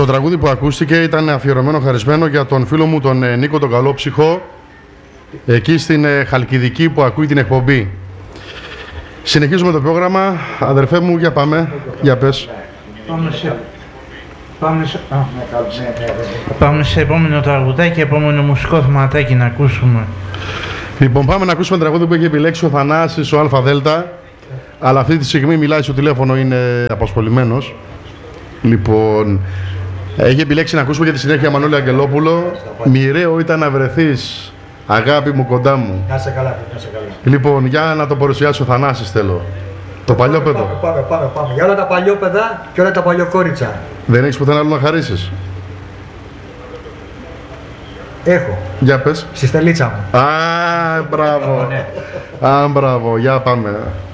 τραγούδι που ακούστηκε ήταν αφιερωμένο, χαρισμένο για τον φίλο μου τον Νίκο τον Καλόψυχο, εκεί στην Χαλκιδική που ακούει την εκπομπή. Συνεχίζουμε το πρόγραμμα. Αδερφέ μου, για πάμε. Για πες. Πάμε σε επόμενο τραγουδάκι, επόμενο μουσικό θεματάκι να ακούσουμε. Λοιπόν, πάμε να ακούσουμε τραγούδι που έχει επιλέξει ο Θανάσης, ο ΑΔ. Αλλά αυτή τη στιγμή μιλάει στο τηλέφωνο, είναι απασχολημένος. Λοιπόν, έχει επιλέξει να ακούσουμε για τη συνέχεια Μανώλη Αγγελόπουλο. Μοιραίο ήταν να βρεθείς, αγάπη μου, κοντά μου. Να σε καλά, να σε καλά. Λοιπόν, για να το παρουσιάσει ο Θανάσης θέλω. Το παλιόπαιδο. Πάμε. Για όλα τα παλιόπαιδα και όλα τα παλιοκόριτσα. Δεν έχεις πουθενά άλλο να χαρίσεις? Έχω. Για πες. Στη στελίτσα μου. Α, μπράβο. Α, μπράβο. Για πάμε.